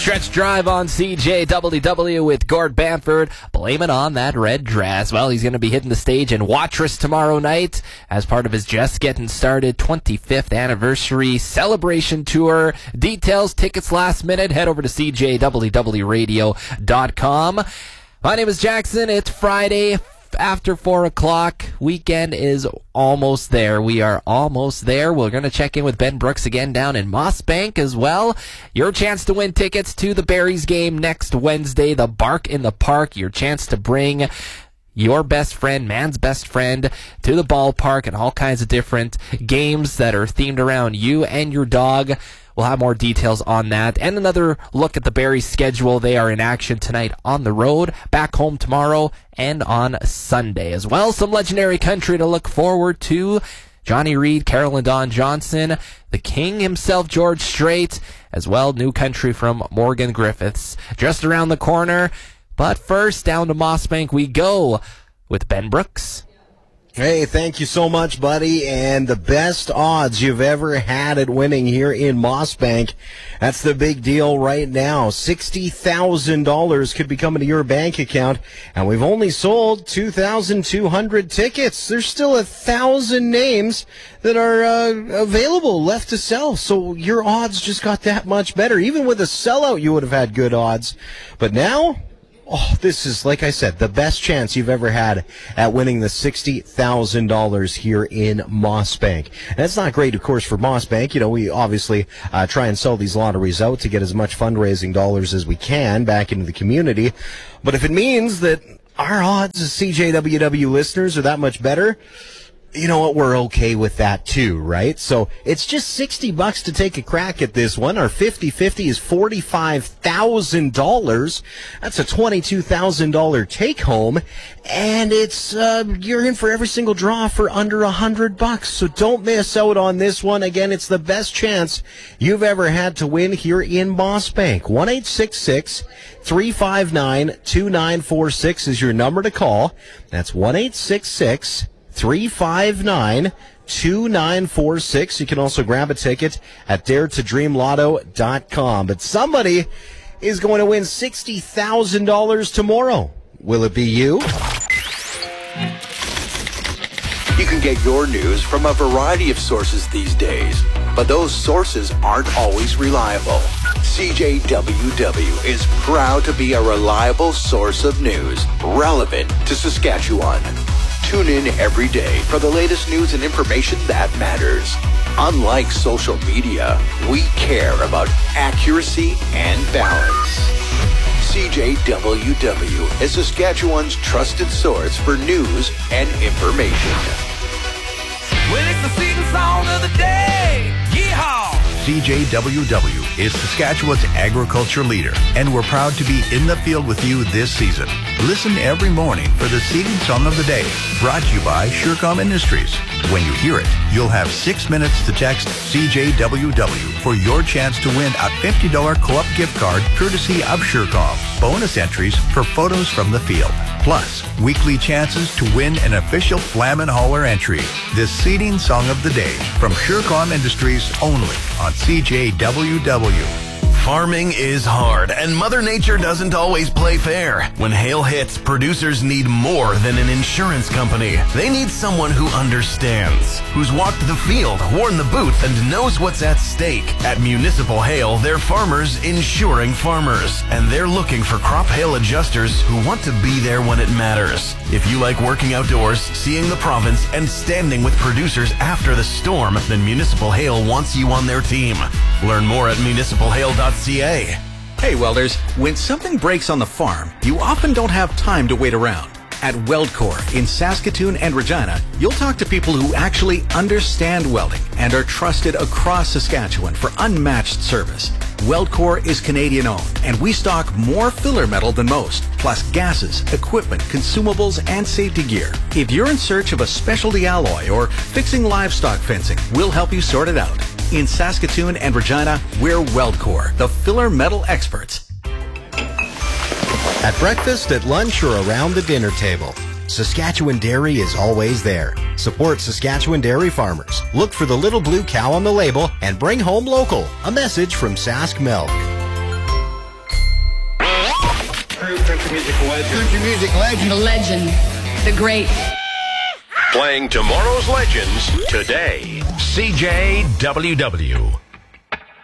Stretch Drive on CJWW with Gord Bamford. Blame it on that red dress. Well, he's going to be hitting the stage in Watrous tomorrow night as part of his Just Getting Started 25th anniversary celebration tour. Details, tickets last minute. Head over to CJWWradio.com. My name is Jackson. It's Friday after 4 o'clock. Weekend is almost there. We are almost there. We're going to check in with Ben Brooks again down in Mossbank as well. Your chance to win tickets to the Berries game next Wednesday, the Bark in the Park. Your chance to bring your best friend, man's best friend, to the ballpark and all kinds of different games that are themed around you and your dog. We'll have more details on that and another look at the Berries schedule. They are in action tonight on the road, back home tomorrow, and on Sunday as well. Some legendary country to look forward to. Johnny Reed, Carol and Don Johnson, the King himself, George Strait, as well, new country from Morgan Griffiths just around the corner. But first, down to Mossbank we go with Ben Brooks. Hey, thank you so much, buddy. And the best odds you've ever had at winning here in Mossbank. That's the big deal right now. $60,000 could be coming to your bank account. And we've only sold 2,200 tickets. There's still 1,000 names that are available left to sell. So your odds just got that much better. Even with a sellout, you would have had good odds. But now, oh, this is, like I said, the best chance you've ever had at winning the $60,000 here in Mossbank. And it's not great, of course, for Mossbank. You know, we obviously try and sell these lotteries out to get as much fundraising dollars as we can back into the community. But if it means that our odds as CJWW listeners are that much better, you know what, we're okay with that too, right? So it's just $60 to take a crack at this one. Our 50-50 is $45,000. That's a $22,000 take home. And it's, you're in for every single draw for under $100. So don't miss out on this one. Again, it's the best chance you've ever had to win here in Mossbank. 1-866-359-2946 is your number to call. That's 1-866-359-2946. You can also grab a ticket at daretodreamlotto.com. But somebody is going to win $60,000 tomorrow. Will it be you? You can get your news from a variety of sources these days, but those sources aren't always reliable. CJWW is proud to be a reliable source of news relevant to Saskatchewan. Tune in every day for the latest news and information that matters. Unlike social media, we care about accuracy and balance. CJWW is Saskatchewan's trusted source for news and information. Well, it's the season song of the day. Yeehaw! CJWW is Saskatchewan's agriculture leader, and we're proud to be in the field with you this season. Listen every morning for the Seeding Song of the Day, brought to you by Surecom Industries. When you hear it, you'll have 6 minutes to text CJWW for your chance to win a $50 co-op gift card courtesy of Surecom. Bonus entries for photos from the field. Plus, weekly chances to win an official Flamin' Hauler entry. The Seeding Song of the Day from Surecom Industries only on CJWW. Farming is hard, and Mother Nature doesn't always play fair. When hail hits, producers need more than an insurance company. They need someone who understands, who's walked the field, worn the boots, and knows what's at stake. At Municipal Hail, they're farmers insuring farmers, and they're looking for crop hail adjusters who want to be there when it matters. If you like working outdoors, seeing the province, and standing with producers after the storm, then Municipal Hail wants you on their team. Learn more at municipalhail.ca. Hey welders, when something breaks on the farm, you often don't have time to wait around. At Weldcore in Saskatoon and Regina, you'll talk to people who actually understand welding and are trusted across Saskatchewan for unmatched service. Weldcore is Canadian owned, and we stock more filler metal than most, plus gases, equipment, consumables, and safety gear. If you're in search of a specialty alloy or fixing livestock fencing, we'll help you sort it out. In Saskatoon and Regina, we're Weldcore, the filler metal experts. At breakfast, at lunch, or around the dinner table, Saskatchewan Dairy is always there. Support Saskatchewan dairy farmers. Look for the little blue cow on the label and bring home local. A message from Sask Milk. country music legend. Country music legend. The legend. The great. Playing tomorrow's legends today. CJWW.